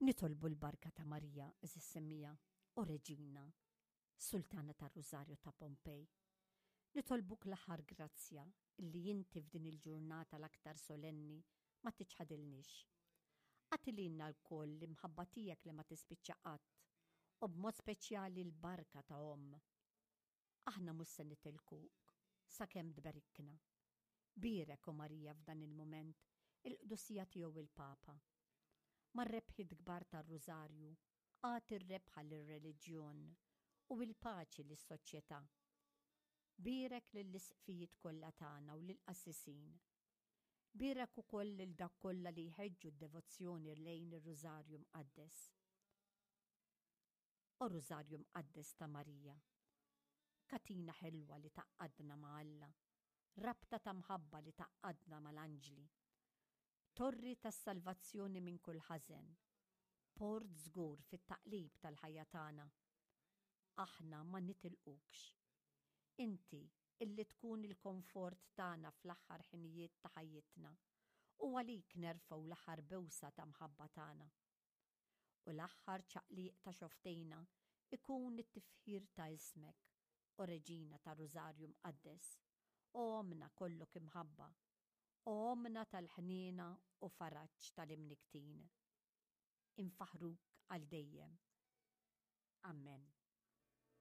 Nitolbu l-barka ta' Marija Iż-Semmija u Reġina, Sultana tar-Rużarju ta' Pompej. Nitolbuk l-aħħar grazzja li inti f'din il-ġurnata l-aktar solenni ma tiċħadilniex. Għatilina l-koll l-imħabba tiegħek li ma tispiċċa qatt u b'mod speċjali l-barka ta' Omm. Aħna mhux se nitilkuk sakemm tberikna. Birek u Marija f'dan il-mument il-qdussija tiegħu il-Papa. Mar-rebħiet kbar tar-Rużarju għati r-rebħa lir-reliġjon u l-paċi lis-soċjetà. Birek lill-isqfijiet kollha tagħna u lill-qassisin. Birek ukoll lil dak kollha li jħeġġu d-devozzjoni lejn ir-Rużarju Mqaddes. U Rużarju Mqaddes ta' Marija, katina ħelwa li taqqadna ma' Alla, rabta ta' mħabba li taqqadna mal-anġli, torri tas-salvazzjoni minn kull ħażen, port żgur fit-taqlib tal-ħajja tagħna. Aħna ma nitilqukx. Inti illi tkun il-komfort tagħna fl-aħħar ħinijiet ta' ħajjitna u għalik nerfgħu l-aħħar bewsa ta' mħabba tagħna. U l-aħħar ċaqliq ta' xoftejna ikun it-tifħir ta' ismek u Reġina ta' Rużarju Mqaddes, u Ommna kollok imħabba, u Ommna tal-ħniena u faraġġ tal-imniktin. Infaħruk għal dejjem. Amen.